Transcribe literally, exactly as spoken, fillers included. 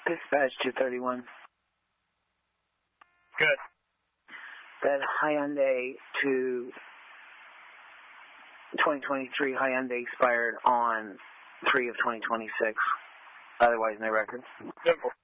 Dispatch two thirty-one. Good. That Hyundai to twenty twenty-three Hyundai expired on three of twenty twenty-six. Otherwise, no record. Simple.